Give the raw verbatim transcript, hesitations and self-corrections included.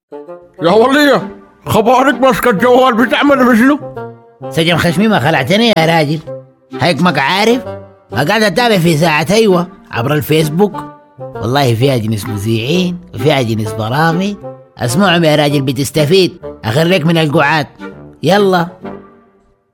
يا ولية، خبارك ماسكة الجوال بتعمل بشنو؟ سجن خشمي ما خلعتني يا راجل، هيك عارف. ما قاعد اتابع في ساعة ايوه عبر الفيسبوك، والله فيها جنس مذيعين وفيها جنس برامج. اسمعهم يا راجل بتستفيد، اخرك من القعاد. يلا